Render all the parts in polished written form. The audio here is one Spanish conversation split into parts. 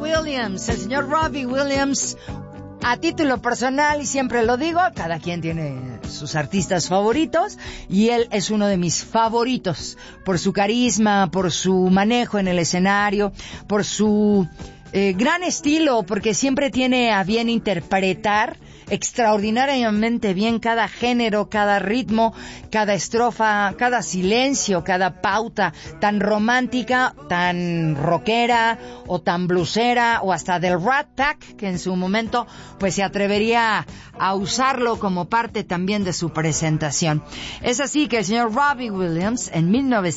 Williams, el señor Robbie Williams. A título personal, y siempre lo digo, cada quien tiene sus artistas favoritos, y él es uno de mis favoritos, por su carisma, por su manejo en el escenario, por su gran estilo, porque siempre tiene a bien interpretar extraordinariamente bien cada género, cada ritmo, cada estrofa, cada silencio, cada pauta, tan romántica, tan rockera o tan bluesera o hasta del Rat Pack, que en su momento pues se atrevería a usarlo como parte también de su presentación. Es así que el señor Robbie Williams en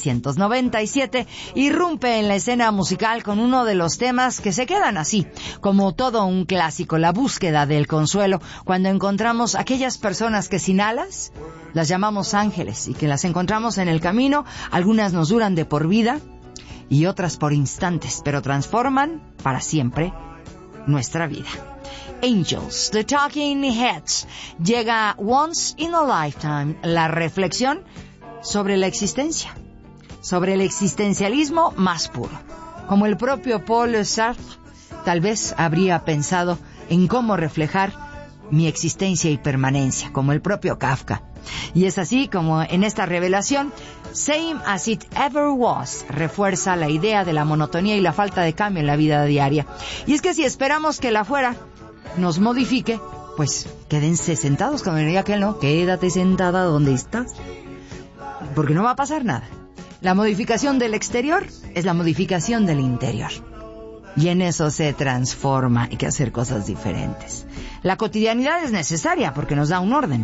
1997 irrumpe en la escena musical con uno de los temas que se quedan así, como todo un clásico, la búsqueda del consuelo, cuando encontramos aquellas personas que sin alas las llamamos ángeles y que las encontramos en el camino. Algunas nos duran de por vida y otras por instantes, pero transforman para siempre nuestra vida. Angels, The Talking Heads. Llega Once in a Lifetime, la reflexión sobre la existencia, sobre el existencialismo más puro. Como el propio Paul Sartre, tal vez habría pensado en cómo reflejar mi existencia y permanencia, como el propio Kafka. Y es así como en esta revelación, Same as it ever was, refuerza la idea de la monotonía y la falta de cambio en la vida diaria. Y es que si esperamos que la fuera nos modifique, pues quédense sentados, como diría aquel, ¿no? Quédate sentada donde estás, porque no va a pasar nada. La modificación del exterior es la modificación del interior. Y en eso se transforma, hay que hacer cosas diferentes. La cotidianidad es necesaria porque nos da un orden.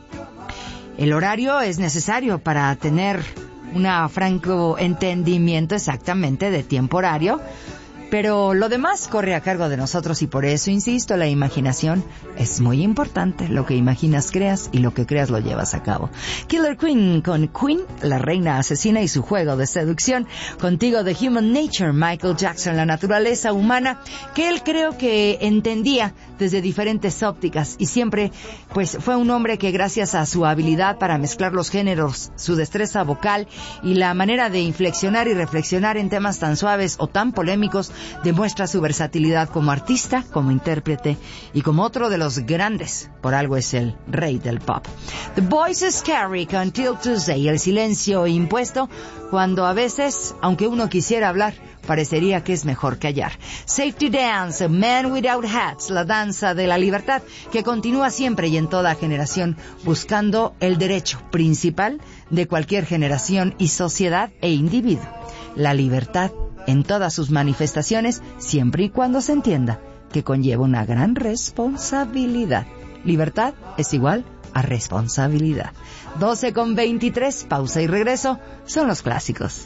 El horario es necesario para tener un franco entendimiento exactamente de tiempo horario, pero lo demás corre a cargo de nosotros y por eso, insisto, la imaginación es muy importante. Lo que imaginas creas y lo que creas lo llevas a cabo. Killer Queen con Queen, la reina asesina y su juego de seducción. Contigo The Human Nature, Michael Jackson, la naturaleza humana, que él creo que entendía desde diferentes ópticas y siempre pues fue un hombre que gracias a su habilidad para mezclar los géneros, su destreza vocal y la manera de inflexionar y reflexionar en temas tan suaves o tan polémicos, demuestra su versatilidad como artista, como intérprete y como otro de los grandes. Por algo es el rey del pop. The Voices Carry con Till Tuesday, el silencio impuesto cuando a veces, aunque uno quisiera hablar, parecería que es mejor callar. Safety Dance, Man Without Hats, la danza de la libertad que continúa siempre y en toda generación buscando el derecho principal de cualquier generación y sociedad e individuo. La libertad en todas sus manifestaciones, siempre y cuando se entienda que conlleva una gran responsabilidad. Libertad es igual a responsabilidad. 12:23, pausa y regreso, son los clásicos.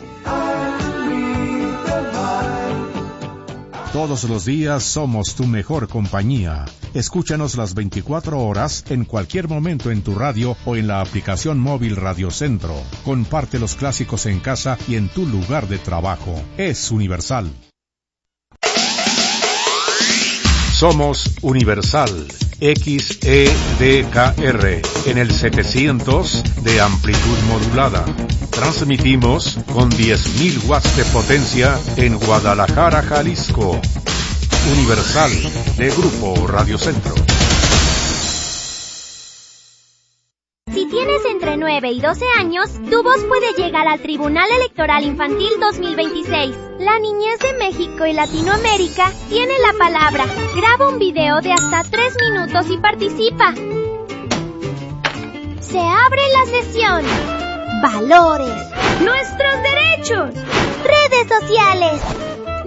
Todos los días somos tu mejor compañía. Escúchanos las 24 horas en cualquier momento en tu radio o en la aplicación móvil Radio Centro. Comparte los clásicos en casa y en tu lugar de trabajo. Es Universal. Somos Universal. XEDKR en el 700 de amplitud modulada. Transmitimos con 10.000 watts de potencia en Guadalajara, Jalisco. Universal, de Grupo Radio Centro. Si tienes entre 9 y 12 años, tu voz puede llegar al Tribunal Electoral Infantil 2026. La niñez de México y Latinoamérica tiene la palabra. Graba un video de hasta 3 minutos y participa. Se abre la sesión. Valores. Nuestros derechos. Redes sociales.